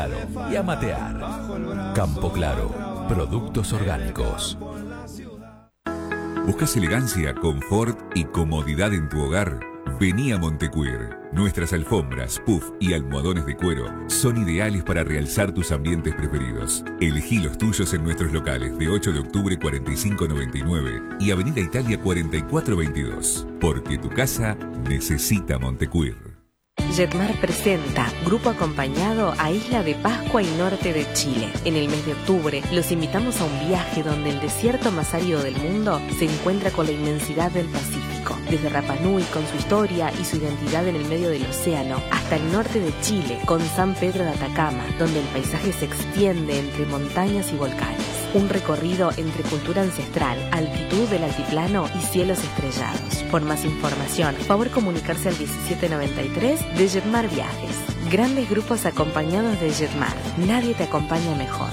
y a matear. Campo Claro, productos orgánicos. ¿Buscas elegancia, confort y comodidad en tu hogar? Vení a Montecuir. Nuestras alfombras, puff y almohadones de cuero son ideales para realzar tus ambientes preferidos. Elegí los tuyos en nuestros locales de 8 de octubre 4599 y Avenida Italia 4422. Porque tu casa necesita Montecuir. Jetmar presenta Grupo Acompañado a Isla de Pascua y norte de Chile. En el mes de octubre los invitamos a un viaje donde el desierto más árido del mundo se encuentra con la inmensidad del Pacífico. Desde Rapa Nui con su historia y su identidad en el medio del océano, hasta el norte de Chile con San Pedro de Atacama, donde el paisaje se extiende entre montañas y volcanes. Un recorrido entre cultura ancestral, altitud del altiplano y cielos estrellados. Por más información, favor comunicarse al 1793 de Jetmar Viajes. Grandes grupos acompañados de Jetmar. Nadie te acompaña mejor.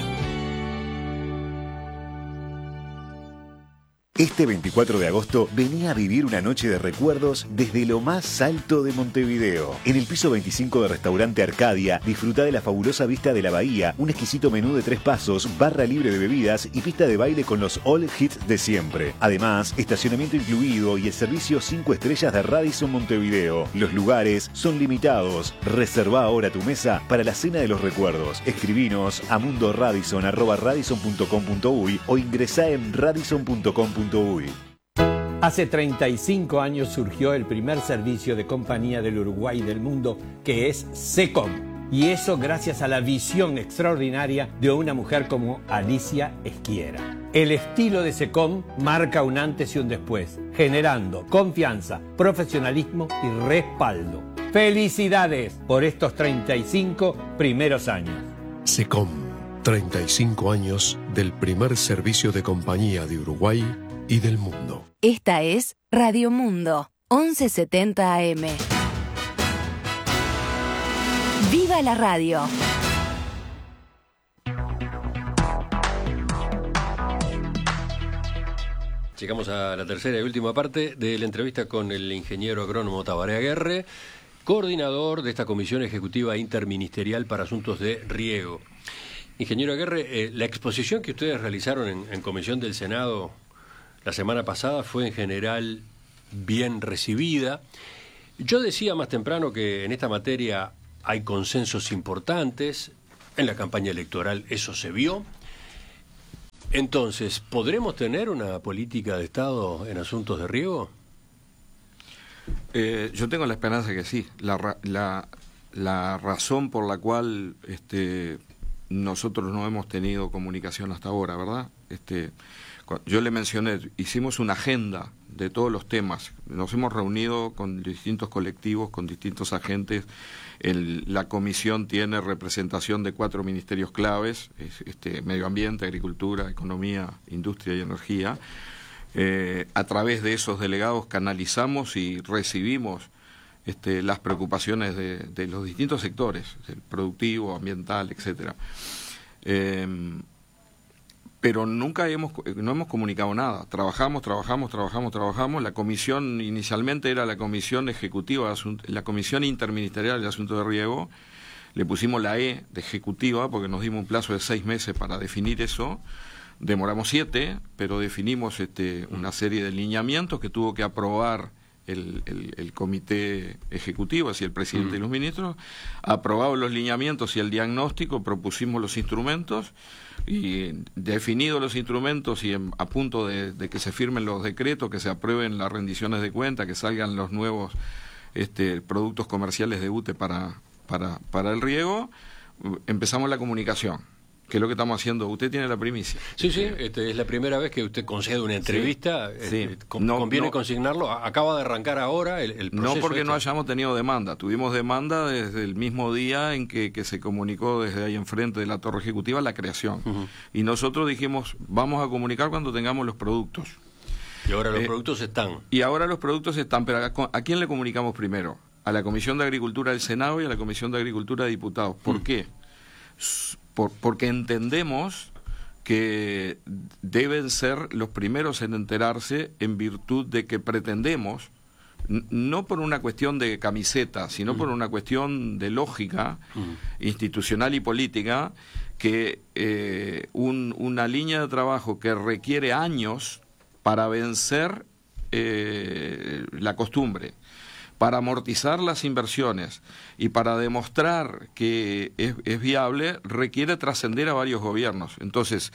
Este 24 de agosto venía a vivir una noche de recuerdos desde lo más alto de Montevideo. En el piso 25 del restaurante Arcadia, disfruta de la fabulosa vista de la bahía, un exquisito menú de 3 pasos, barra libre de bebidas y pista de baile con los all hits de siempre. Además, estacionamiento incluido y el servicio 5 estrellas de Radisson Montevideo. Los lugares son limitados. Reserva ahora tu mesa para la cena de los recuerdos. Escribinos a mundoradisson@radisson.com.uy o ingresá en radisson.com.uy. Hace 35 años surgió el primer servicio de compañía del Uruguay y del mundo, que es SECOM. Y eso gracias a la visión extraordinaria de una mujer como Alicia Esquiera. El estilo de SECOM marca un antes y un después, generando confianza, profesionalismo y respaldo. ¡Felicidades por estos 35 primeros años! SECOM, 35 años del primer servicio de compañía de Uruguay y del mundo. Esta es Radio Mundo, 1170 AM. ¡Viva la radio! Llegamos a la tercera y última parte de la entrevista con el ingeniero agrónomo Tabaré Aguerre, coordinador de esta Comisión Ejecutiva Interministerial para Asuntos de Riego. Ingeniero Aguerre, la exposición que ustedes realizaron en Comisión del Senado la semana pasada fue en general bien recibida. Yo decía más temprano que en esta materia hay consensos importantes. En la campaña electoral eso se vio. Entonces, ¿podremos tener una política de Estado en asuntos de riego? Yo tengo la esperanza que sí. La razón por la cual nosotros no hemos tenido comunicación hasta ahora, ¿verdad? Yo le mencioné, hicimos una agenda de todos los temas, nos hemos reunido con distintos colectivos, con distintos agentes, la comisión tiene representación de 4 ministerios claves, medio ambiente, agricultura, economía, industria y energía. A través de esos delegados canalizamos y recibimos las preocupaciones de los distintos sectores, el productivo, ambiental, etcétera. Pero no hemos comunicado nada. Trabajamos. La comisión inicialmente era la comisión ejecutiva, la comisión interministerial de asuntos de riego. Le pusimos la E de ejecutiva porque nos dimos un plazo de 6 meses para definir eso. Demoramos 7, pero definimos una serie de lineamientos que tuvo que aprobar el comité ejecutivo, así el presidente y los ministros. Aprobados los lineamientos y el diagnóstico, propusimos los instrumentos. Y definidos los instrumentos y a punto de que se firmen los decretos, que se aprueben las rendiciones de cuenta, que salgan los nuevos productos comerciales de UTE para el riego, empezamos la comunicación, que es lo que estamos haciendo. Usted tiene la primicia. Sí, es la primera vez que usted concede una entrevista. Sí. ¿Conviene consignarlo? Acaba de arrancar ahora el proceso. No porque no hayamos tenido demanda. Tuvimos demanda desde el mismo día en que se comunicó desde ahí enfrente de la Torre Ejecutiva la creación. Y nosotros dijimos, vamos a comunicar cuando tengamos los productos. Y ahora los productos están. Y ahora los productos están, pero ¿a quién le comunicamos primero? A la Comisión de Agricultura del Senado y a la Comisión de Agricultura de Diputados. ¿Por qué? Porque entendemos que deben ser los primeros en enterarse en virtud de que pretendemos no por una cuestión de camiseta, sino por una cuestión de lógica institucional y política, que una línea de trabajo que requiere años para vencer la costumbre, para amortizar las inversiones y para demostrar que es viable, requiere trascender a varios gobiernos. Entonces,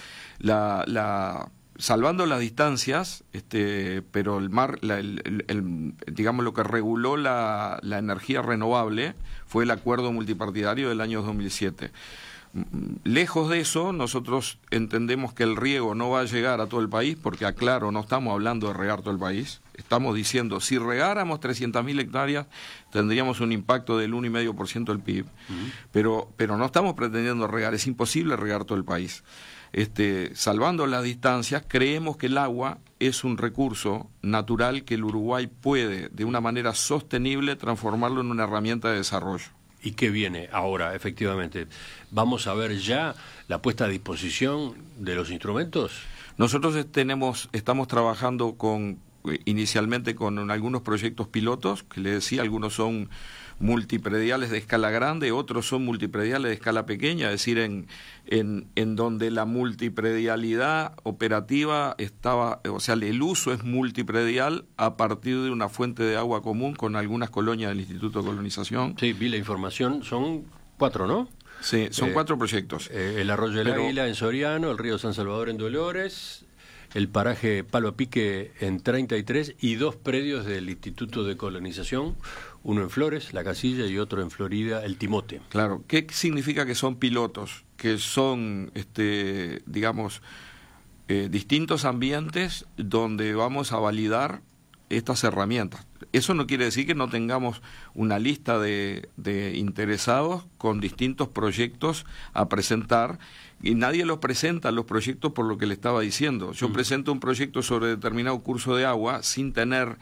salvando las distancias, pero digamos lo que reguló la energía renovable fue el acuerdo multipartidario del año 2007. Lejos de eso, nosotros entendemos que el riego no va a llegar a todo el país, porque aclaro, no estamos hablando de regar todo el país, estamos diciendo, si regáramos 300.000 hectáreas, tendríamos un impacto del 1,5% del PIB, pero no estamos pretendiendo regar, es imposible regar todo el país. Salvando las distancias, creemos que el agua es un recurso natural que el Uruguay puede, de una manera sostenible, transformarlo en una herramienta de desarrollo. ¿Y qué viene ahora, efectivamente? ¿Vamos a ver ya la puesta a disposición de los instrumentos? Nosotros estamos trabajando inicialmente con algunos proyectos pilotos, que le decía, algunos son multiprediales de escala grande, otros son multiprediales de escala pequeña, es decir, en donde la multipredialidad operativa estaba, o sea, el uso es multipredial a partir de una fuente de agua común con algunas colonias del Instituto de Colonización. Sí, vi la información, son 4, ¿no? Sí, son 4 proyectos. El Arroyo del Águila en Soriano, el río San Salvador en Dolores, el paraje Palo a Pique en 33 y 2 predios del Instituto de Colonización, uno en Flores, La Casilla, y otro en Florida, el Timote. Claro, ¿qué significa que son pilotos? Que son, digamos, distintos ambientes donde vamos a validar estas herramientas. Eso no quiere decir que no tengamos una lista de interesados con distintos proyectos a presentar, y nadie los presenta los proyectos por lo que le estaba diciendo. Yo presento un proyecto sobre determinado curso de agua sin tener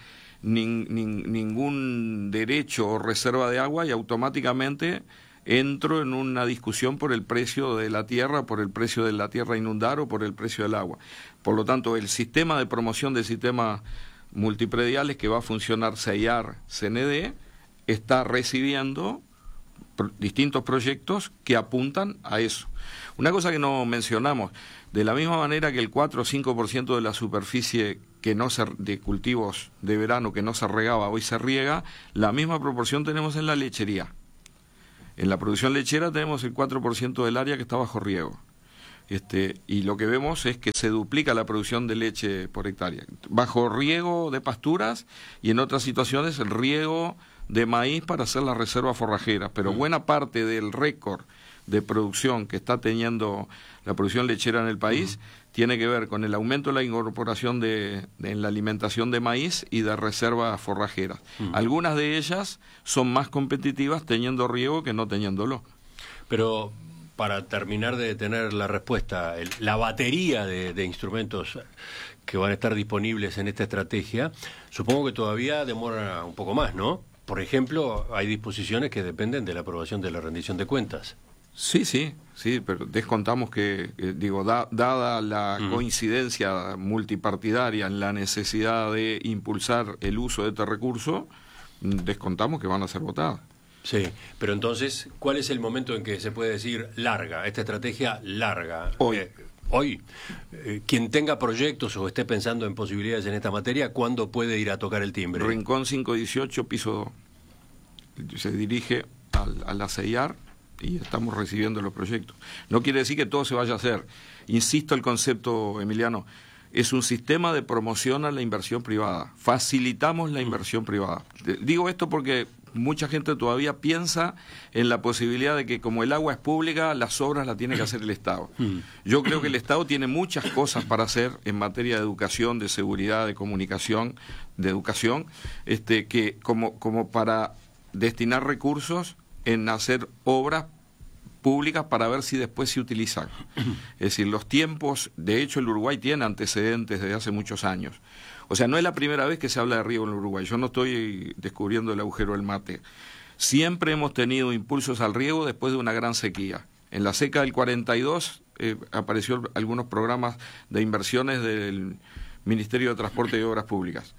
ningún derecho o reserva de agua, y automáticamente entro en una discusión por el precio de la tierra, por el precio de la tierra a inundar o por el precio del agua. Por lo tanto, el sistema de promoción de sistemas multiprediales que va a funcionar CEIAR-CND está recibiendo distintos proyectos que apuntan a eso. Una cosa que no mencionamos, de la misma manera que el 4 o 5% de la superficie de cultivos de verano que no se regaba hoy se riega, la misma proporción tenemos en la lechería. En la producción lechera tenemos el 4% del área que está bajo riego. Y lo que vemos es que se duplica la producción de leche por hectárea. Bajo riego de pasturas y en otras situaciones el riego de maíz para hacer las reservas forrajeras. Pero buena parte del récord de producción que está teniendo la producción lechera en el país tiene que ver con el aumento de la incorporación en la alimentación de maíz y de reservas forrajeras. Algunas de ellas son más competitivas teniendo riego que no teniéndolo. Pero para terminar de tener la respuesta, la batería de instrumentos que van a estar disponibles en esta estrategia, supongo que todavía demora un poco más, ¿no? Por ejemplo, hay disposiciones que dependen de la aprobación de la rendición de cuentas. Sí, pero descontamos que, dada la coincidencia multipartidaria en la necesidad de impulsar el uso de este recurso, descontamos que van a ser votadas. Sí, pero entonces, ¿cuál es el momento en que se puede decir larga, esta estrategia larga? Hoy. Quien tenga proyectos o esté pensando en posibilidades en esta materia, ¿cuándo puede ir a tocar el timbre? Rincón 518, piso 2. Se dirige a la CEIAR y estamos recibiendo los proyectos. No quiere decir que todo se vaya a hacer. Insisto, el concepto, Emiliano, es un sistema de promoción a la inversión privada. Facilitamos la inversión privada. Digo esto porque mucha gente todavía piensa en la posibilidad de que, como el agua es pública, las obras las tiene que hacer el Estado. Yo creo que el Estado tiene muchas cosas para hacer en materia de educación, de seguridad, de comunicación, de educación, que como para destinar recursos en hacer obras públicas para ver si después se utilizan. Es decir, los tiempos, de hecho el Uruguay tiene antecedentes desde hace muchos años. O sea, no es la primera vez que se habla de riego en el Uruguay. Yo no estoy descubriendo el agujero del mate. Siempre hemos tenido impulsos al riego después de una gran sequía. En la seca del 42 apareció algunos programas de inversiones del Ministerio de Transporte y Obras Públicas.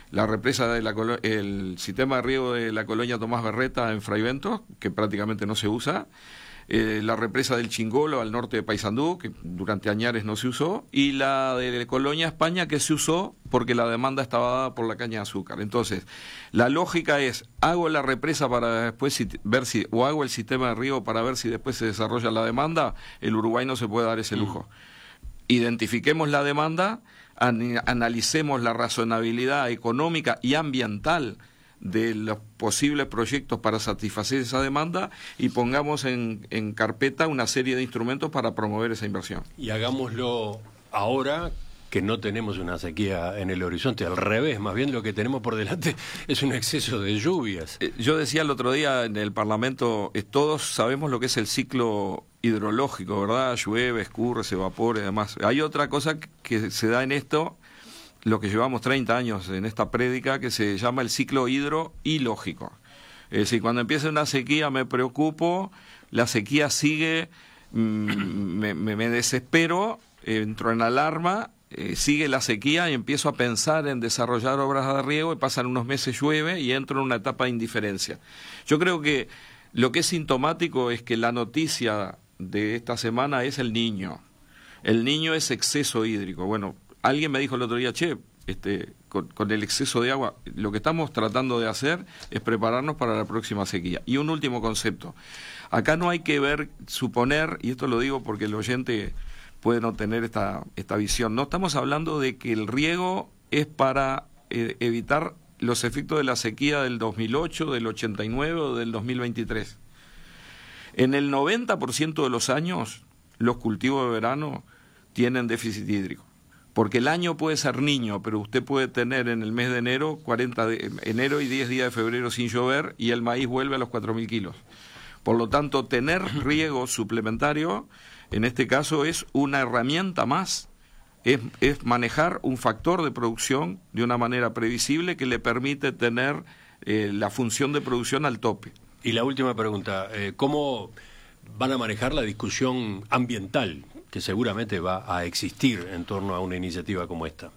la represa de el sistema de riego de la colonia Tomás Berreta en Fraiventos, que prácticamente no se usa, la represa del Chingolo al norte de Paysandú, que durante añares no se usó, y la de Colonia España, que se usó porque la demanda estaba dada por la caña de azúcar. Entonces, la lógica es, hago la represa para después ver si, o hago el sistema de riego para ver si después se desarrolla la demanda. El Uruguay no se puede dar ese lujo. Identifiquemos la demanda, analicemos la razonabilidad económica y ambiental de los posibles proyectos para satisfacer esa demanda y pongamos en carpeta una serie de instrumentos para promover esa inversión. Y hagámoslo ahora que no tenemos una sequía en el horizonte, al revés, más bien lo que tenemos por delante es un exceso de lluvias. Yo decía el otro día en el Parlamento, todos sabemos lo que es el ciclo hidrológico, ¿verdad? Llueve, escurre, se evapora y demás. Hay otra cosa que se da en esto, lo que llevamos 30 años en esta prédica, que se llama el ciclo hidroilógico. Es decir, cuando empieza una sequía me preocupo, la sequía sigue, me desespero, entro en alarma, sigue la sequía y empiezo a pensar en desarrollar obras de riego y pasan unos meses, llueve y entro en una etapa de indiferencia. Yo creo que lo que es sintomático es que la noticia de esta semana es el Niño. El Niño es exceso hídrico. Bueno, alguien me dijo el otro día, con el exceso de agua, lo que estamos tratando de hacer es prepararnos para la próxima sequía. Y un último concepto. Acá no hay que suponer, y esto lo digo porque el oyente puede no tener esta visión, no estamos hablando de que el riego es para evitar los efectos de la sequía del 2008, del 89 o del 2023. En el 90% de los años, los cultivos de verano tienen déficit hídrico. Porque el año puede ser niño, pero usted puede tener en el mes de enero, 40 de enero y 10 días de febrero sin llover y el maíz vuelve a los 4.000 kilos. Por lo tanto, tener riego suplementario, en este caso, es una herramienta más. Es manejar un factor de producción de una manera previsible que le permite tener la función de producción al tope. Y la última pregunta, ¿cómo van a manejar la discusión ambiental que seguramente va a existir en torno a una iniciativa como esta?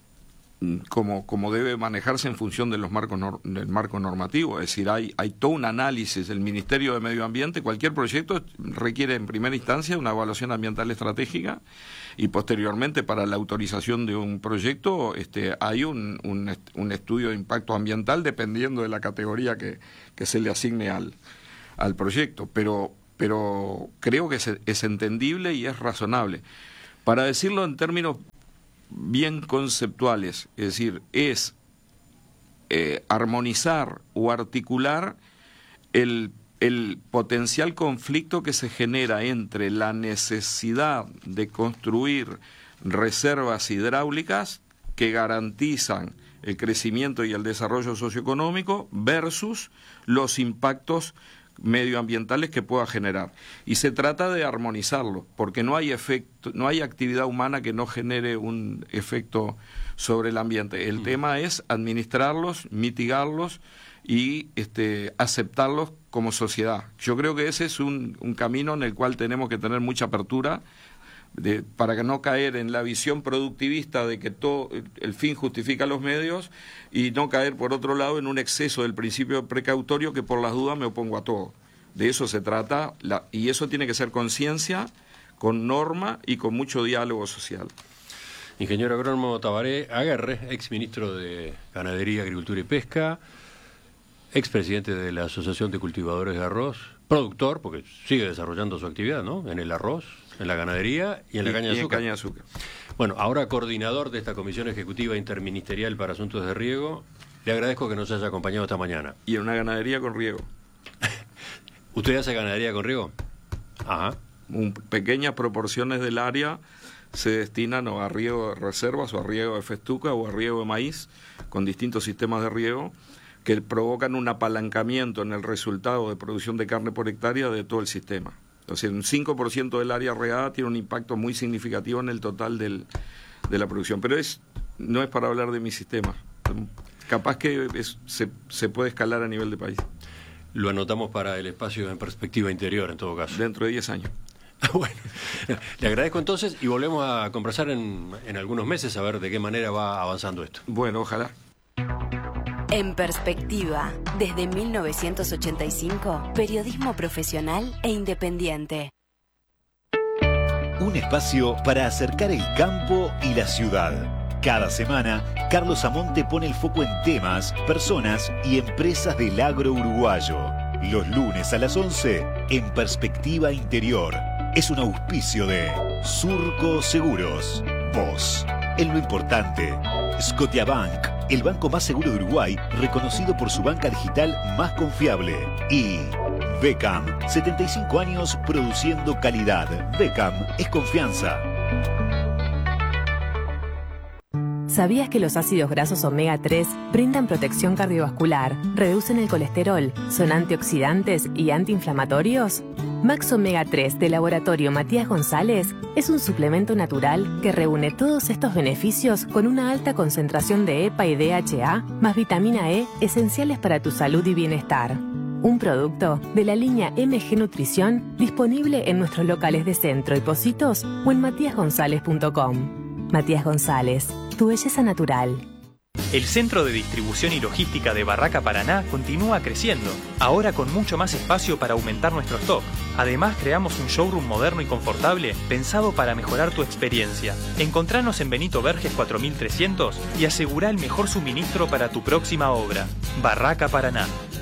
Como debe manejarse en función de los del marco normativo, es decir, hay todo un análisis del Ministerio de Medio Ambiente. Cualquier proyecto requiere en primera instancia una evaluación ambiental estratégica y posteriormente para la autorización de un proyecto hay un estudio de impacto ambiental dependiendo de la categoría que se le asigne al proyecto, pero creo que es entendible y es razonable. Para decirlo en términos bien conceptuales, es decir, es armonizar o articular el potencial conflicto que se genera entre la necesidad de construir reservas hidráulicas que garantizan el crecimiento y el desarrollo socioeconómico versus los impactos medioambientales que pueda generar. Y se trata de armonizarlo, porque no hay actividad humana que no genere un efecto sobre el ambiente. El tema es administrarlos, mitigarlos y aceptarlos como sociedad. Yo creo que ese es un camino en el cual tenemos que tener mucha apertura para que no caer en la visión productivista de que todo el fin justifica los medios y no caer por otro lado en un exceso del principio precautorio que por las dudas me opongo a todo. De eso se trata y eso tiene que ser conciencia, con norma y con mucho diálogo social. Ingeniero agrónomo Tabaré Aguerre, exministro de Ganadería, Agricultura y Pesca, expresidente de la Asociación de Cultivadores de Arroz, productor, porque sigue desarrollando su actividad, ¿no? En el arroz, en la ganadería y en la caña de azúcar. Caña de azúcar. Bueno, ahora coordinador de esta Comisión Ejecutiva Interministerial para Asuntos de Riego, le agradezco que nos haya acompañado esta mañana. Y en una ganadería con riego. ¿Usted hace ganadería con riego? Ajá. Pequeñas proporciones del área se destinan a riego de reservas o a riego de festuca o a riego de maíz con distintos sistemas de riego que provocan un apalancamiento en el resultado de producción de carne por hectárea de todo el sistema. O sea, un 5% del área regada tiene un impacto muy significativo en el total de la producción. Pero no es para hablar de mi sistema. Capaz que se puede escalar a nivel de país. Lo anotamos para el espacio en perspectiva interior, en todo caso. Dentro de 10 años. Bueno, le agradezco entonces y volvemos a conversar en algunos meses a ver de qué manera va avanzando esto. Bueno, ojalá. En Perspectiva, desde 1985, periodismo profesional e independiente. Un espacio para acercar el campo y la ciudad. Cada semana, Carlos Amonte pone el foco en temas, personas y empresas del agro uruguayo. Los lunes a las 11, en Perspectiva Interior. Es un auspicio de Surco Seguros. Vos, en lo importante. Scotiabank, el banco más seguro de Uruguay, reconocido por su banca digital más confiable. Y Beckham, 75 años produciendo calidad. Beckham es confianza. ¿Sabías que los ácidos grasos omega 3 brindan protección cardiovascular, reducen el colesterol, son antioxidantes y antiinflamatorios? Max Omega 3 de Laboratorio Matías González es un suplemento natural que reúne todos estos beneficios con una alta concentración de EPA y DHA más vitamina E esenciales para tu salud y bienestar. Un producto de la línea MG Nutrición disponible en nuestros locales de Centro y Pocitos o en matiasgonzalez.com. Matías González, tu belleza natural. El Centro de Distribución y Logística de Barraca Paraná continúa creciendo, ahora con mucho más espacio para aumentar nuestro stock. Además, creamos un showroom moderno y confortable pensado para mejorar tu experiencia. Encontranos en Benito Verges 4300 y asegura el mejor suministro para tu próxima obra. Barraca Paraná,